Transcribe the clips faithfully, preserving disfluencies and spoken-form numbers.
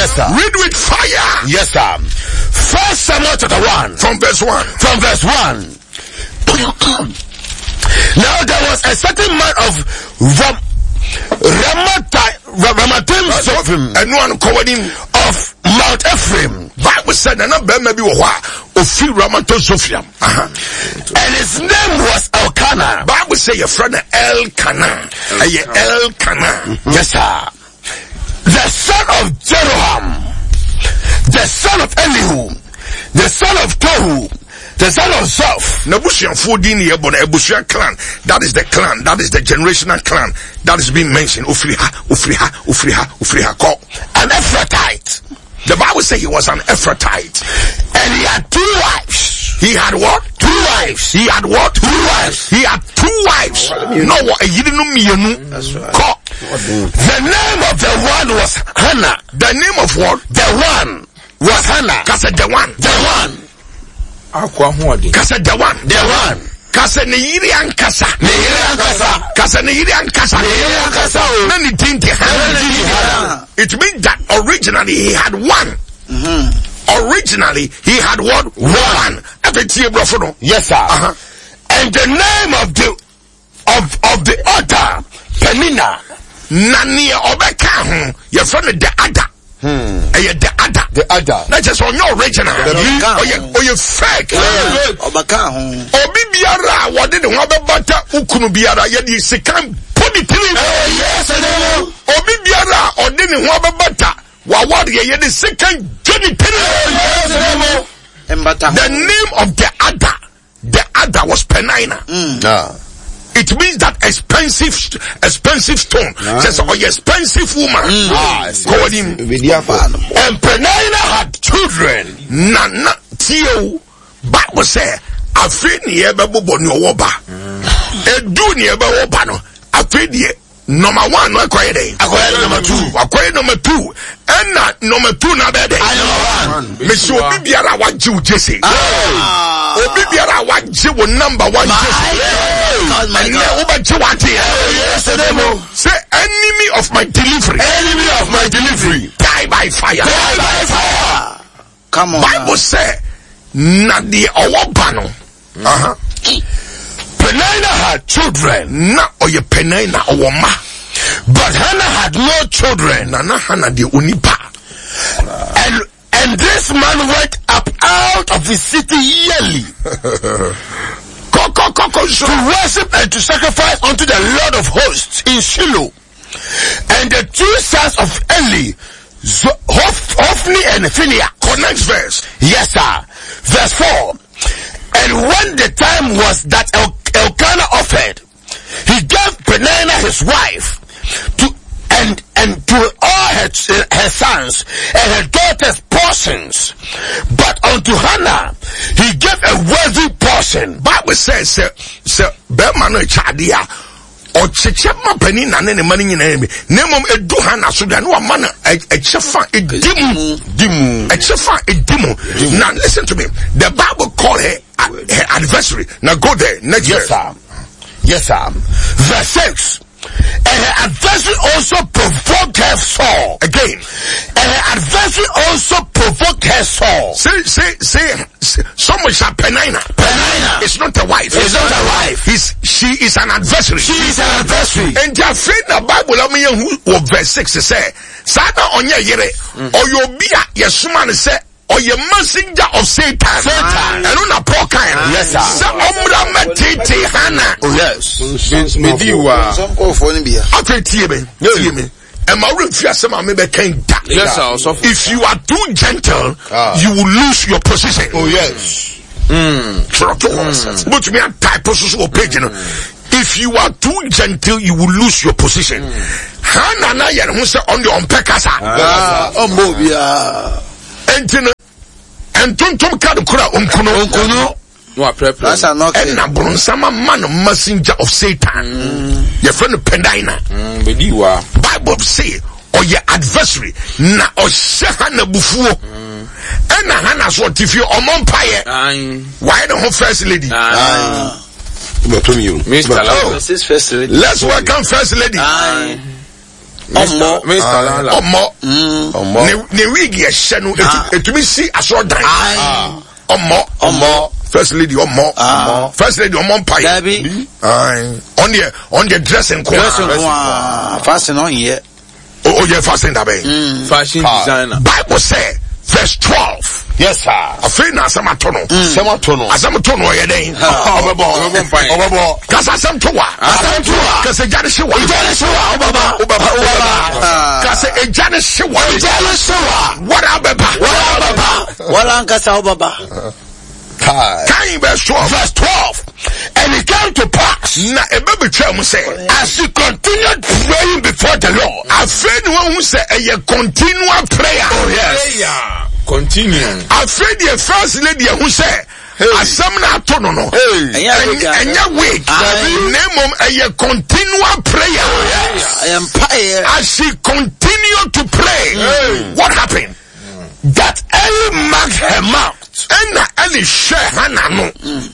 Yes, sir. Read with fire. Yes, sir. First Samuel chapter one. From verse one. From verse one. Now there was a certain man of Ram, Ramatim Zophim, and one called him of Mount Ephraim. Bible said, and I'm maybe of few Ramato Zophiam. And his name was Elkanah. Bible say your friend Elkanah. Elkanah. Yes, sir. The son of Jeroham, the son of Elihu, the son of Tohu, the son of Zoph. Nebushian fourteen year born Ebushian clan. That is the clan. That is the generational clan that is being mentioned. Ufriha, Ufriha, Ufriha, Ufriha. Ko. An Ephrathite. The Bible says he was an Ephrathite. And he had two wives. He had what? Two wives. He had what? Two wives. He had two wives. No, you didn't know. That's right. The name of the one was Hannah. The name of what? The one was Hannah. Kasa the one. The one. Kasa the one. The one. Kasa ne yiri ankasa. Ne yiri ankasa. Kasa ne yiri ankasa. Ne yiri ankasa. Nani tinti Hannah. It means that originally he had one. Mm-hmm. Originally he had what? One. One. Yes, sir. Uh-huh. And the name of the of of the other Penina. Nani obeka your friend the other. Hmm. The other. The other. Not just on your original. Or you or you fake. Obaka. Obi biara what did one bata ukunu biara yedi second put it in. Yes, I know. Obi biara or didn't one bata wa what yedi second Jenny Penny. Yes, I know. The name of the other, the other was Penina. Mm. Yeah. It means that expensive, expensive stone. Nah. Just an expensive woman. Mm. Ah, called him. And Penina had children. Nana Tio Bible say, I feel near Babu no woba. A do near Babu no. I feel number one, no acquired. Acquired number two. Acquired number two. And not number two, not that day. I number one. Monsieur Bibiara, what you Jesse. Ah. Obibiara, what you number one Jesse. God, my God. Yes, say enemy of my delivery. Enemy of my delivery. Die by fire. Die by fire. Come on. Bible say, na di owabano. Uh-huh. Penina had children. Na oye Penina owama. But Hannah had no children. Nana Hannah di unipa. And and this man went up out of his city yearly. To worship and to sacrifice unto the Lord of hosts in Shiloh. And the two sons of Eli, Hophni and Phinehas. Next verse. Yes, sir. Verse four. And when the time was that El- Elkanah offered, he gave Penina his wife to and and to all her, her sons and her daughters portions, but unto Hannah he gave a worthy portion. Bible says, "Sir, sir, Berman chadia or chichema Penina and the money in enemy. Nemum edu Hannah so that no man a chefa a dimu dimu a chefa a dimu." Now listen to me. The Bible called her her adversary. Now go there. Next yes, verse. Sir. Yes, sir. Verse six. And her adversary also provoked her Saul. Again. And her adversary also provoked her Saul. Say, say, say, say someone shall Penina. Penina. It's not a wife. It's not a wife. He's, she is an adversary. She is an adversary. And your friend the Bible, I mean, who, verse six, say, Sada on your yere, or your beer, yes, man, say, or your messenger of Satan. Satan. And on a pro kind. Yes, sir. So, Omra Matiti Hannah. Oh, yes. Mediwa. Some call for Nibia. Okay, T M. T M. And my room, some maybe can die. Yes, sir. If you are too gentle, ah. you will lose your position. Oh, yes. Mm. But me a type of page, you know. If you are too gentle, you will lose your position. Hannah na yen who say on the umpekasa. Ah, oh, Mobia. And and don't come kadu kura unkuno unkuno. No, prep. That's a knock. And na bron sama man messenger of Satan. Your friend Penina. Mediwa. Bible say or your adversary na o shehana bufuo. And na Hannah so if you on umpire. Why the whole first lady? Ah. Mister Oh, this is first lady. Let's welcome first lady. Aye. Mister Mister Lala. Omo. Omo. Ne ne wig ye hye no etumi si asọdan. Omo. Omo. First lady omo. Omo. First lady omo pai. Dabi. Aye. On the on the dressing ko. Dressing ko. Fashion on here. Oh, oh, yeah, fashion that way. Fashion designer. Bible say verse twelve. Yes, sir. Afei na asɛm atɔ no. Asɛm atɔ no. Asɛm atɔ no ɔyɛ dɛn? Ɔbɛbɔ. Ɔbɛbɔ. Kasa asɛm to wa. Asɛm to wa. Kasa egya ne hye wa. Egya ne hye wa. Ɔbɛba. Ɔbɛba. Ɔbɛba. Kasa egya ne hye wa. Egya ne hye wa. Wara abɛba. Wara abɛba. Wala nkasa obaba. Kan verse twelve. Verse twelve. And it came to pass. Na ebe betwa mu sɛ. As he continued praying before the Lord. Afei ni wɔn hu sɛ ɛyɛ continual prayer. Oh yes. Prayer. Continue. Afei deɛ first lady ɛhu sɛ. Asɛm na ato no no. Ɛnyɛ wig. Na mmom ɛyɛ continual prayer. As she continued to pray. What happened? That Eli marked her mouth. Ɛna Eli hwɛ Hannah no.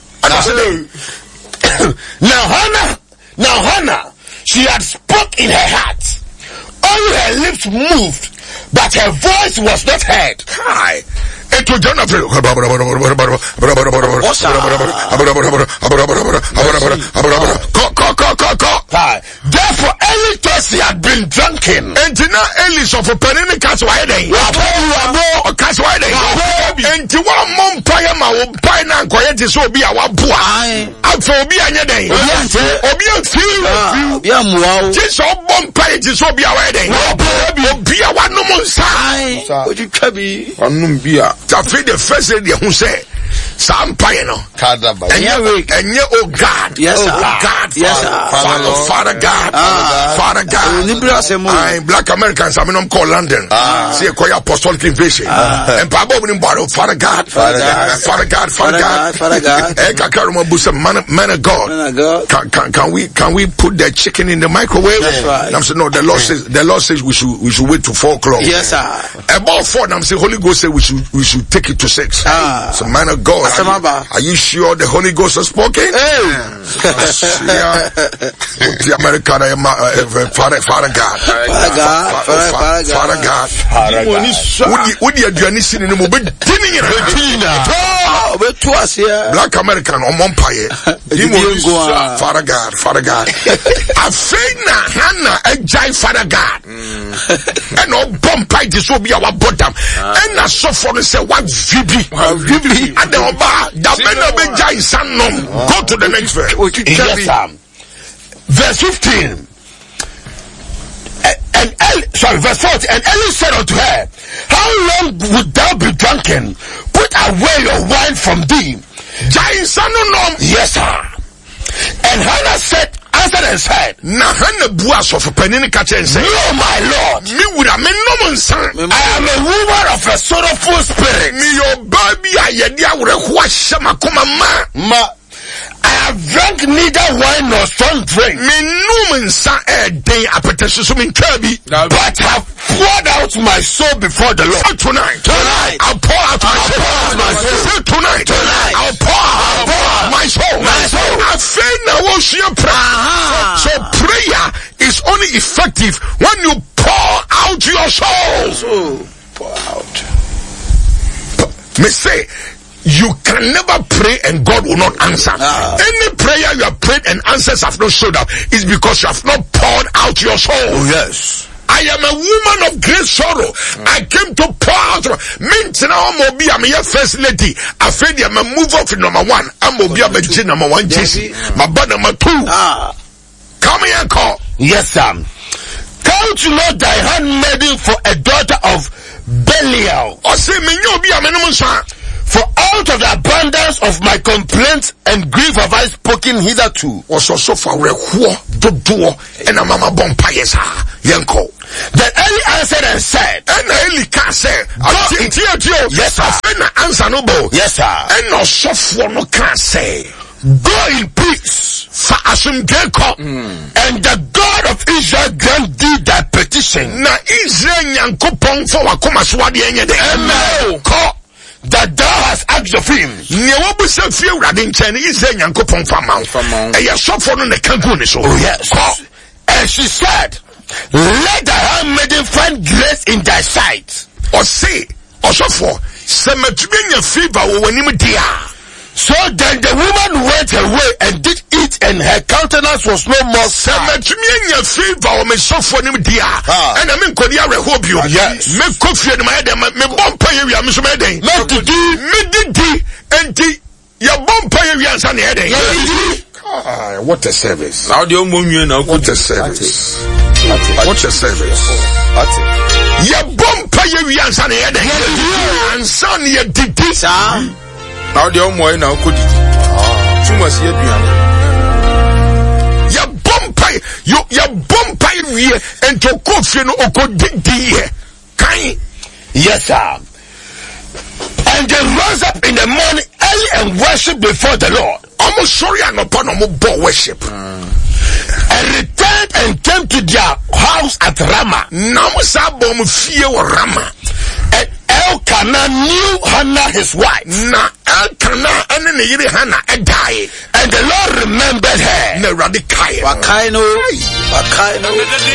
Now Hannah, now Hannah, she had spoke in her heart. Only her lips moved, but her voice was not heard. Hi. Eto jana fe. Ko ko ko ko ko. Hi. Therefore, Eli thought she had been drunken. Enti na Eli so for penny catch why den. Wa catch why den. Enti wa mom paye ma wo paye na nkoye ti so obi a wa boa. Afo obi anya den. Obi ante. Obi anfi. Obi amuwa o. Ti so bom paye ti so obi a wa den. Obi a wa no mo nsa. Oji twabi. Anum bia. Tafi the first lady who say some paye no. Enye enye oh God. Yes sir. Oh God. Yes sir. Father, Father God. Father God. I black Americans I mean I'm called London. See a quite apostolic invasion. And Papa when borrow Father God. Father God. Father God. Father God. Father God. Eh kakaruma busa man man of God. Can can can we can we put the chicken in the microwave? That's right. I'm saying no, the Lord says the Lord says we should we should wait till four o'clock. Yes sir. About four, I'm saying Holy Ghost said we should we should take it to six. Ah. So man of God, are you, are you sure the Holy Ghost has spoken? Hey. The American Father Father God. Father God. Father God. Father God. Would you do any sin in the movie? Black American on Mompire. Father God. Father God. I think now Hannah a giant Father God. And no Bompire this will be our bottom. And I saw for the say what V B. V B. And the Oba. That may not be giant son. Go to the next verse. Yes, sir. Verse fifteen. And Eli, sorry, verse fourteen. And Eli said unto her, how long would thou be drunken? Put away your wine from thee. Giant son no. Yes, sir. And Hannah said, answered and said, na Hannah buas of a penny catcher and said, no, my Lord. Me would have made no man son. I am a woman of a sorrowful spirit. Me your baby, I had ya would have washed my kuma ma. I have drank neither wine nor strong drink. Me no man son a day appetition so mean kirby. But have poured out my soul before the Lord. So tonight, Tonight, I'll pour out my soul. my soul. So tonight, Tonight, I'll pour out my soul. My soul. I feel now what's your prayer. So prayer is only effective when you pour out your soul. So pour out. Me say, you can never pray and God will not answer. Ah. Any prayer you have prayed and answers have not showed up is because you have not poured out your soul. Oh, yes. I am a woman of great sorrow. Mm. I came to pour out. Means now I'm be I'm your first lady. I feel I'm a move off number one. I'm gonna be a G number one J C. My brother number two. Ah. Come here and call. Yes, sir. Count not thy handmaiden for a daughter of Belial. Or say me no be a minimum son. For out of the abundance of my complaints and grief have I spoken hitherto. Also so far we do do and a mama bompires ha yanko. Then Eli answered and said, and Eli can say, yes sir. Answer no bo. Yes sir. And no so for no can say, go in peace. For asum geko. And the God of Israel grant thee thy petition. Na Israel yanko pong for wakoma swadi enye de. Amen. Ko. That thou hast asked of him. Newabu se few radin chen Israel yanko pong for mount. For mount. And ya so for no ne kanku ni so. Oh yes. Ko. And she said, let the handmaiden find grace in thy sight. Or say, or so for, Semetunya fever when him dear. So then the woman went away and did eat, and her countenance was no more sad. Semetunya fever or me so for him dear. And I mean, Kodia hope you. Yes. Me coffee and my head, me bumper you, I'm so mad. Me did, me did, and the, your bumper you, and Sunny head. Ah, what a service. Now the old woman now. What a service. What a service. Your bumper you, and Sunny head. And Sunny did this. Now the old woman now could it. Too much yet your bumper, you, your bumper here, and to coffee no oko dig here. Kind. Yes, sir. And they rose up in the morning early and worship before the Lord. Almost sorry I'm upon a more worship. Mm. And returned and came to their house at Ramah. Namusabom fear Ramah. And Elkanah knew Hannah his wife. Na Elkanah and then the Hannah and die. And the Lord remembered her. Ne radikai. Wakaino. Wakaino.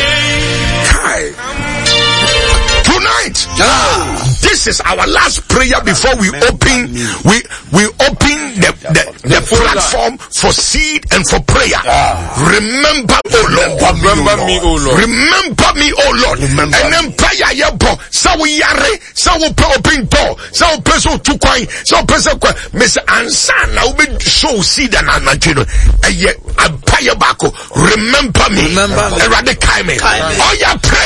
Kai. Tonight, ah, this is our last prayer before we open we we open the the, the platform for seed and for prayer. Ah. Remember, oh Lord, remember me, oh Lord. Remember me, oh Lord. Remember and then prayer yebo. So we yare, so we open door, so person to coin, so person coin. Mister Ansan, now we show seed and anajino. And yet, I pray back. Remember me. Remember me. Oh yeah, pray.